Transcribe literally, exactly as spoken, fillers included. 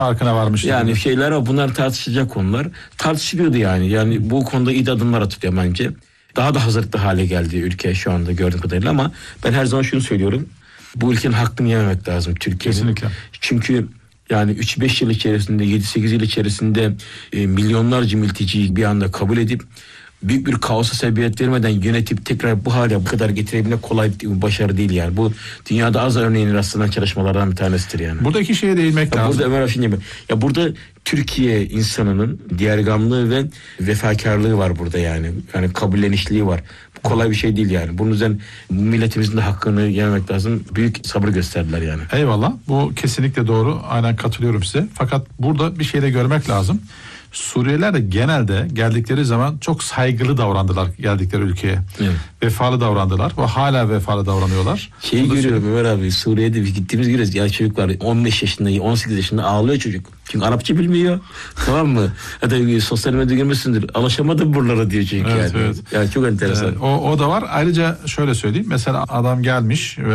farkına varmış. Yani gibi. şeyler var, bunlar tartışacak konular. Tartışılıyordu yani. Yani bu konuda iyi adımlar atılıyor bence. Daha da hazırlıklı hale geldi ülke şu anda gördüğüm kadarıyla, ama ben her zaman şunu söylüyorum. Bu ülkenin hakkını yememek lazım Türkiye'nin. Kesinlikle. Çünkü yani üç beş yıl içerisinde, yedi sekiz yıl içerisinde e, milyonlarca mülteciyi bir anda kabul edip büyük bir kaosa sebebiyet vermeden yönetip tekrar bu hale bu kadar getirebilmek kolay bir başarı değil yani. Bu dünyada az örneğin rastlanan çalışmalardan bir tanesidir yani. Burada iki şeye değinmek Ya lazım. burada Ömer Aşin gibi. Ya burada Türkiye insanının diğergamlığı ve vefakarlığı var burada yani. Yani kabullenişliği var. Bu kolay bir şey değil yani. Bunun yüzden milletimizin de hakkını yememek lazım. Büyük sabır gösterdiler yani. Eyvallah. Bu kesinlikle doğru. Aynen katılıyorum size. Fakat burada bir şey de görmek lazım. Suriyeliler de genelde geldikleri zaman çok saygılı davrandılar geldikleri ülkeye. Evet. Vefalı davrandılar ve hala vefalı davranıyorlar. Şeyi Bunu da görüyorum Ömer abi, Suriye'de gittiğimiz görüyoruz. Ya çocuk var on beş yaşında, on sekiz yaşında ağlıyor çocuk. Çünkü Arapça bilmiyor. Tamam mı? Hatta sosyal medyada görmüşsündür. Alışamadım buralara diyor çünkü Evet, yani. evet. Yani çok enteresan. Ee, o, o da var. Ayrıca şöyle söyleyeyim. Mesela adam gelmiş ve